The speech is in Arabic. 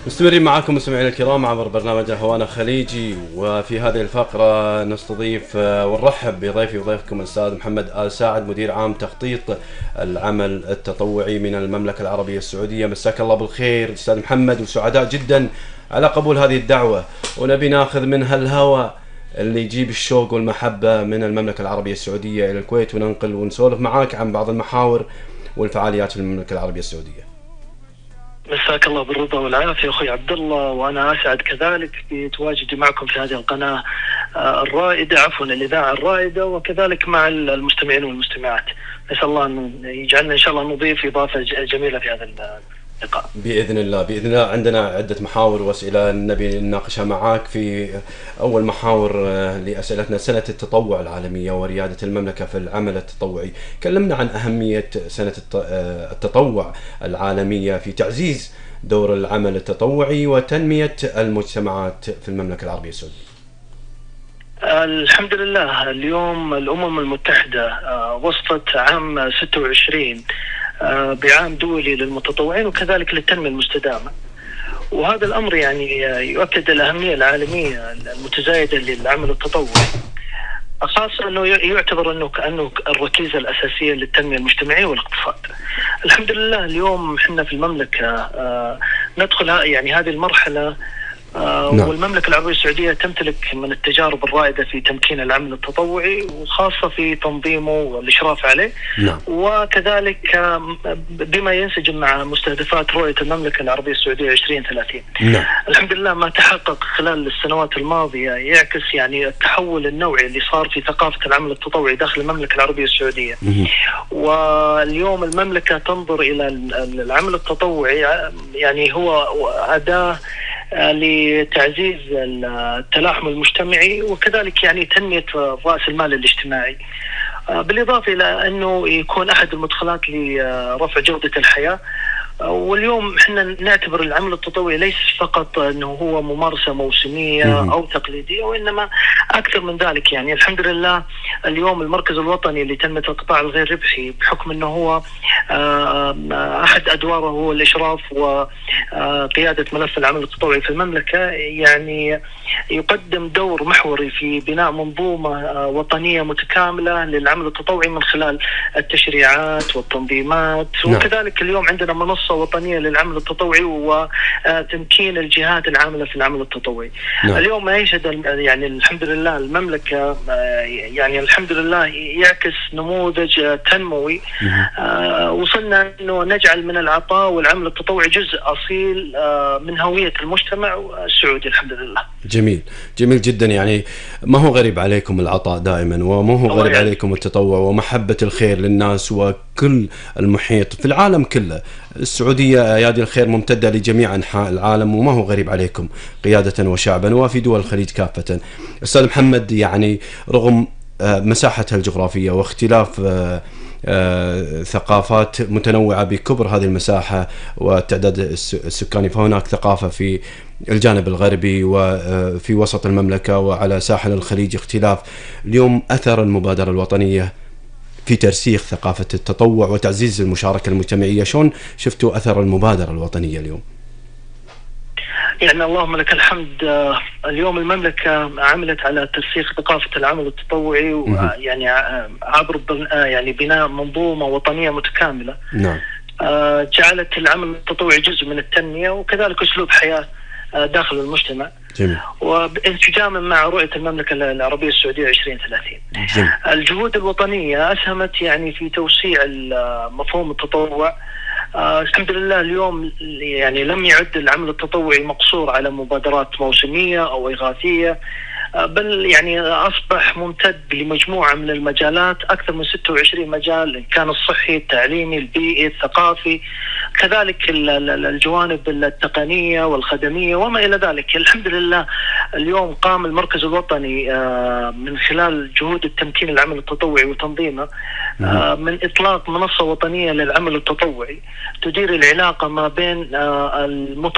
مستمرين معكم مستمعينا الكرام عبر برنامج هوانا خليجي، وفي هذه الفقرة نستضيف ونرحب بضيفي وضيفكم الأستاذ محمد آل ساعد، مدير عام تخطيط العمل التطوعي من المملكة العربية السعودية. مساك الله بالخير أستاذ محمد، وسعداء جدا على قبول هذه الدعوة، ونبي ناخذ من هالهوى اللي يجيب الشوق والمحبة من المملكة العربية السعودية إلى الكويت، وننقل ونسولف معاك عن بعض المحاور والفعاليات في المملكة العربية السعودية. مساك الله بالرضا والعافية أخوي عبد الله، وأنا أسعد كذلك بتواجدي معكم في هذه القناة الرائدة، عفوا الإذاعة الرائدة، وكذلك مع المستمعين والمستمعات. نسأل الله أن يجعلنا إن شاء الله نضيف إضافة جميلة في هذا اللقاء بإذن الله. بإذن الله عندنا عدة محاور وأسئلة نبي نناقشها معاك. في أول محاور لأسئلتنا سنة التطوع العالمية وريادة المملكة في العمل التطوعي. كلمنا عن أهمية سنة التطوع العالمية في تعزيز دور العمل التطوعي وتنمية المجتمعات في المملكة العربية السعودية. الحمد لله، اليوم الأمم المتحدة وصفت عام 26 بعام دولي للمتطوعين وكذلك للتنمية المستدامة، وهذا الأمر يعني يؤكد الأهمية العالمية المتزايدة للعمل التطوعي، خاصة أنه يعتبر أنه كأنه الركيزة الأساسية للتنمية المجتمعية والاقتصاد. الحمد لله اليوم إحنا في المملكة ندخل يعني هذه المرحلة، والمملكة العربية السعودية تمتلك من التجارب الرائدة في تمكين العمل التطوعي، وخاصة في تنظيمه والإشراف عليه. وكذلك بما ينسجم مع مستهدفات رؤية المملكة العربية السعودية 2030. الحمد لله ما تحقق خلال السنوات الماضية يعكس يعني التحول النوعي اللي صار في ثقافة العمل التطوعي داخل المملكة العربية السعودية. واليوم المملكة تنظر إلى العمل التطوعي يعني هو أداة لتعزيز التلاحم المجتمعي، وكذلك يعني تنمية رأس المال الاجتماعي، بالإضافة إلى أنه يكون أحد المدخلات لرفع جودة الحياة. واليوم احنا نعتبر العمل التطوعي ليس فقط انه هو ممارسة موسمية او تقليدية، وانما اكثر من ذلك. يعني الحمد لله اليوم المركز الوطني لتنمية القطاع الغير ربحي، بحكم انه هو احد ادواره هو الاشراف وقيادة ملف العمل التطوعي في المملكة، يعني يقدم دور محوري في بناء منظومة وطنية متكاملة للعمل التطوعي من خلال التشريعات والتنظيمات. وكذلك اليوم عندنا منصة وطنية للعمل التطوعي وتمكين الجهات العاملة في العمل التطوعي. اليوم ما يشهد يعني الحمد لله المملكة يعني الحمد لله يعكس نموذج تنموي. وصلنا انه نجعل من العطاء والعمل التطوعي جزء اصيل من هوية المجتمع السعودي الحمد لله. جميل جدا. يعني ما هو غريب عليكم العطاء دائما، وما هو غريب عليكم التطوع ومحبة الخير للناس وكل المحيط في العالم كله. السعودية أيادي الخير ممتدة لجميع أنحاء العالم، وما هو غريب عليكم قيادة وشعبا وفي دول الخليج كافة. أستاذ محمد، يعني رغم مساحتها الجغرافية واختلاف ثقافات متنوعة بكبر هذه المساحة والتعداد السكاني، فهناك ثقافة في الجانب الغربي وفي وسط المملكة وعلى ساحل الخليج اختلاف. اليوم أثر المبادرة الوطنية في ترسيخ ثقافة التطوع وتعزيز المشاركة المجتمعية، شلون شفتوا أثر المبادرة الوطنية اليوم؟ يعني اللهم لك الحمد، اليوم المملكة عملت على ترسيخ ثقافة العمل التطوعي، ويعني عبر يعني بناء منظومة وطنية متكاملة. جعلت العمل التطوعي جزء من التنمية وكذلك أسلوب حياة داخل المجتمع. وانسجاما مع رؤية المملكة العربية السعودية 2030. الجهود الوطنية أسهمت يعني في توسيع مفهوم التطوع. الحمد لله اليوم يعني لم يعد العمل التطوعي مقصور على مبادرات موسمية أو إغاثية، بل يعني أصبح ممتد لمجموعة من المجالات، أكثر من 26 مجال، كان الصحي، التعليمي، البيئي، الثقافي، كذلك الجوانب التقنية والخدمية وما إلى ذلك. الحمد لله اليوم قام المركز الوطني من خلال جهود التمكين العمل التطوعي وتنظيمه من إطلاق منصة وطنية للعمل التطوعي تدير العلاقة ما بين